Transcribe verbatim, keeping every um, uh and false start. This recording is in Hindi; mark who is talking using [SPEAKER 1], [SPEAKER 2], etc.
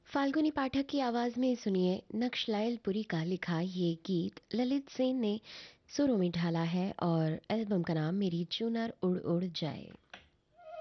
[SPEAKER 1] फाल्गुनी पाठक की आवाज़ में सुनिए नक्श लायलपुरी का लिखा ये गीत ललित सेन ने सुरों में ढाला है और एल्बम का नाम मेरी चुनर उड़ उड़ जाए।